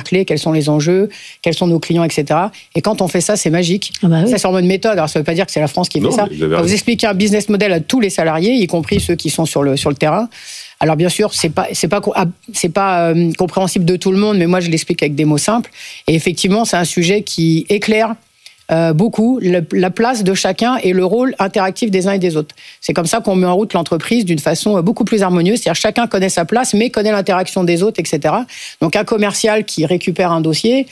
clés, quels sont les enjeux, quels sont nos clients, etc. Et quand on fait ça, c'est magique. Ah bah oui. Ça, c'est en mode méthode. Alors, ça ne veut pas dire que c'est la France qui fait ça. Vous expliquez un business model à tous les salariés, y compris ceux qui sont sur le terrain. Alors bien sûr, c'est pas compréhensible de tout le monde, mais moi je l'explique avec des mots simples. Et effectivement, c'est un sujet qui éclaire beaucoup la place de chacun et le rôle interactif des uns et des autres. C'est comme ça qu'on met en route l'entreprise d'une façon beaucoup plus harmonieuse. C'est-à-dire chacun connaît sa place, mais connaît l'interaction des autres, etc. Donc un commercial qui récupère un dossier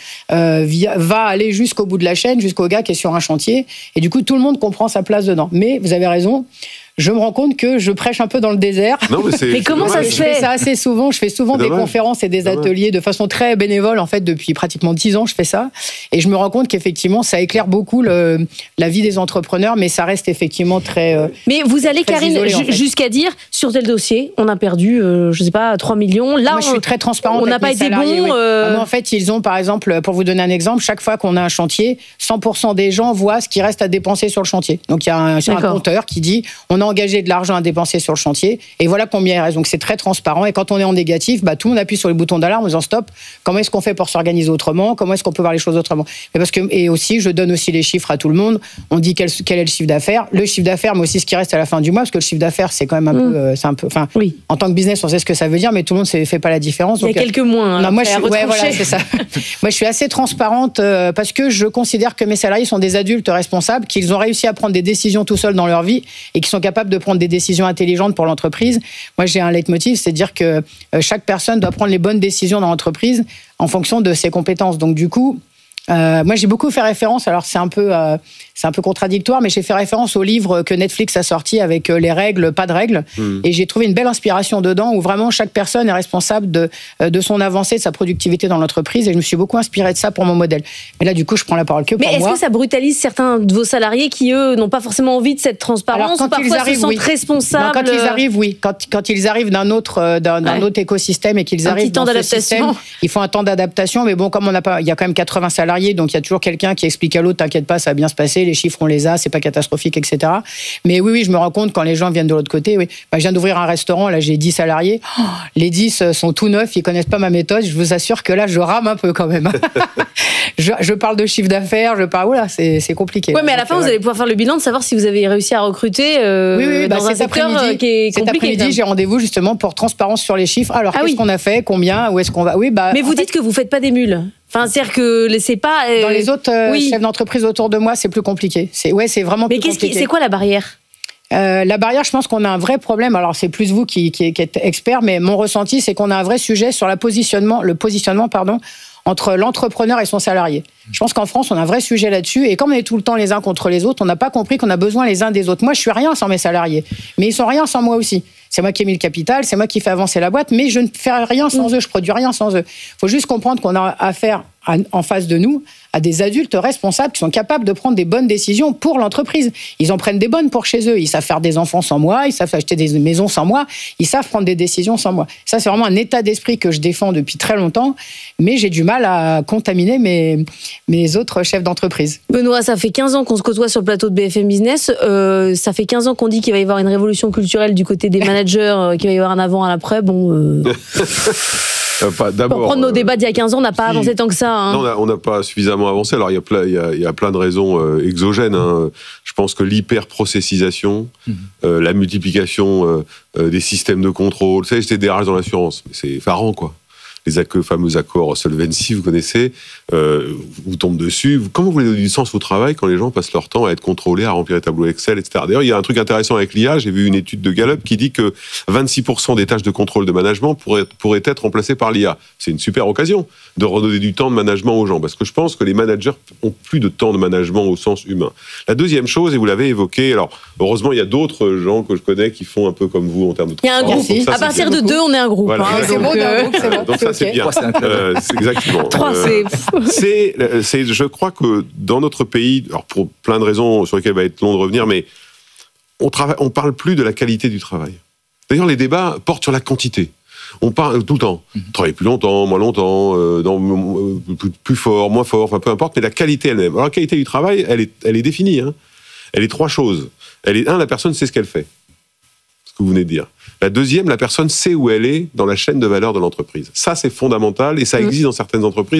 va aller jusqu'au bout de la chaîne, jusqu'au gars qui est sur un chantier. Et du coup, tout le monde comprend sa place dedans. Mais vous avez raison. Je me rends compte que je prêche un peu dans le désert. Non, mais comment ça se fait ? Je fais ça assez souvent. Je fais souvent des conférences et des ateliers de façon très bénévole. En fait, depuis pratiquement 10 ans, je fais ça. Et je me rends compte qu'effectivement, ça éclaire beaucoup la vie des entrepreneurs, mais ça reste effectivement très. Mais vous allez, Karine, isolé, en fait. jusqu'à dire, sur tel dossier, on a perdu, je sais pas, 3 millions. Là, moi, je suis très transparente. On n'a pas été bon. Moi, en fait, ils ont, par exemple, pour vous donner un exemple, chaque fois qu'on a un chantier, 100% des gens voient ce qui reste à dépenser sur le chantier. Donc, il y a un compteur qui dit, on a engagé de l'argent à dépenser sur le chantier, et voilà combien il reste. Donc c'est très transparent, et quand on est en négatif, tout le monde appuie sur les boutons d'alarme en disant stop, comment est-ce qu'on fait pour s'organiser autrement, comment est-ce qu'on peut voir les choses autrement. Et aussi, je donne aussi les chiffres à tout le monde, on dit quel est le chiffre d'affaires, mais aussi ce qui reste à la fin du mois, parce que le chiffre d'affaires, c'est quand même un peu, oui. En tant que business, on sait ce que ça veut dire, mais tout le monde ne fait pas la différence. Il y a quelques mois. Non, moi, c'est ça. Moi, je suis assez transparente parce que je considère que mes salariés sont des adultes responsables, qu'ils ont réussi à prendre des décisions tout seuls dans leur vie et qui sont capables de prendre des décisions intelligentes pour l'entreprise. Moi, j'ai un leitmotiv, c'est de dire que chaque personne doit prendre les bonnes décisions dans l'entreprise en fonction de ses compétences. Donc, du coup, moi, j'ai beaucoup fait référence, alors c'est un peu contradictoire, mais j'ai fait référence au livre que Netflix a sorti avec les règles, pas de règles, et j'ai trouvé une belle inspiration dedans où vraiment chaque personne est responsable de son avancée, de sa productivité dans l'entreprise, et je me suis beaucoup inspirée de ça pour mon modèle. Mais là, du coup, je prends la parole que pour moi. Mais est-ce que ça brutalise certains de vos salariés qui, eux, n'ont pas forcément envie de cette transparence, ou parfois se sentent responsables? Quand ils arrivent, oui. Quand ils arrivent d'un autre écosystème et qu'ils arrivent dans ce système, il faut un temps d'adaptation, mais bon, comme il y a quand même 80 salariés, donc il y a toujours quelqu'un qui explique à l'autre, t'inquiète pas, ça va bien se passer, les chiffres on les a, c'est pas catastrophique, etc. Mais oui, je me rends compte quand les gens viennent de l'autre côté, oui. Je viens d'ouvrir un restaurant, là j'ai 10 salariés, les 10 sont tout neufs, ils connaissent pas ma méthode, je vous assure que là je rame un peu quand même. je parle de chiffre d'affaires, c'est compliqué. Oui, mais à la fin vous allez pouvoir faire le bilan de savoir si vous avez réussi à recruter dans un secteur qui est compliqué. Cet après-midi, j'ai rendez-vous justement pour transparence sur les chiffres. Alors, qu'est-ce qu'on a fait, combien, où est-ce qu'on va? Mais vous dites que vous faites pas des mules. Enfin, c'est-à-dire que c'est pas. Dans les autres chefs d'entreprise autour de moi, c'est plus compliqué. C'est vraiment plus compliqué. Mais c'est quoi la barrière? La barrière, je pense qu'on a un vrai problème. Alors, c'est plus vous qui êtes expert, mais mon ressenti, c'est qu'on a un vrai sujet sur le positionnement, entre l'entrepreneur et son salarié. Je pense qu'en France, on a un vrai sujet là-dessus. Et comme on est tout le temps les uns contre les autres, on n'a pas compris qu'on a besoin les uns des autres. Moi, je suis rien sans mes salariés. Mais ils sont rien sans moi aussi. C'est moi qui ai mis le capital, c'est moi qui fais avancer la boîte, mais je ne fais rien sans eux, je produis rien sans eux. Il faut juste comprendre qu'on a affaire en face de nous à des adultes responsables qui sont capables de prendre des bonnes décisions pour l'entreprise. Ils en prennent des bonnes pour chez eux. Ils savent faire des enfants sans moi, ils savent acheter des maisons sans moi, ils savent prendre des décisions sans moi. Ça, c'est vraiment un état d'esprit que je défends depuis très longtemps, mais j'ai du mal à contaminer mes autres chefs d'entreprise. Benoît, ça fait 15 ans qu'on se côtoie sur le plateau de BFM Business. Ça fait 15 ans qu'on dit qu'il va y avoir une révolution culturelle du côté des managers, qu'il va y avoir un avant, un après. Bon... D'abord, pour prendre nos débats d'il y a 15 ans, on n'a pas avancé tant que ça. Hein. Non, on n'a pas suffisamment avancé. Alors, il y a plein de raisons exogènes. Hein. Je pense que l'hyper-processisation, la multiplication des systèmes de contrôle, c'est des DRH dans l'assurance. C'est effarant, quoi. Les fameux accords Solvency, vous connaissez, vous tombent dessus. Comment vous voulez donner du sens au travail quand les gens passent leur temps à être contrôlés, à remplir les tableaux Excel, etc. D'ailleurs, il y a un truc intéressant avec l'IA. J'ai vu une étude de Gallup qui dit que 26% des tâches de contrôle de management pourraient être remplacées par l'IA. C'est une super occasion de redonner du temps de management aux gens, parce que je pense que les managers ont plus de temps de management au sens humain. La deuxième chose, et vous l'avez évoqué, alors heureusement, il y a d'autres gens que je connais qui font un peu comme vous en termes de transparence. Il y a un groupe. À partir de 2, on est un groupe. Voilà. C'est bon, c'est bon. Donc ça, c'est bien. C'est exactement. 3, je crois que dans notre pays, alors pour plein de raisons sur lesquelles il va être long de revenir, mais on parle plus de la qualité du travail. D'ailleurs, les débats portent sur la quantité. On parle tout le temps. Travailler plus longtemps, moins longtemps, plus fort, moins fort, enfin peu importe, mais la qualité elle-même. Alors la qualité du travail, elle est définie. Hein. Elle est 3 choses. La personne sait ce qu'elle fait. Ce que vous venez de dire. La deuxième, la personne sait où elle est dans la chaîne de valeur de l'entreprise. Ça, c'est fondamental et ça existe dans certaines entreprises.